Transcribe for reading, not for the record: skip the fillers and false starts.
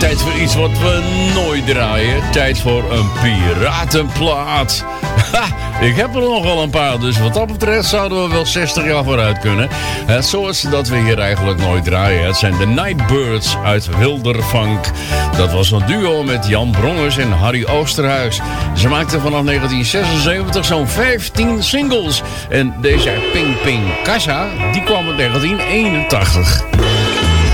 Tijd voor iets wat we nooit draaien. Tijd voor een piratenplaat. Ha, ik heb er nog wel een paar, dus wat dat betreft zouden we wel 60 jaar vooruit kunnen. Het soort dat we hier eigenlijk nooit draaien. Het zijn de Nightbirds uit Wildervank. Dat was een duo met Jan Brongers en Harry Oosterhuis. Ze maakten vanaf 1976 zo'n 15 singles. En deze Ping Ping Kassa, die kwam in 1981.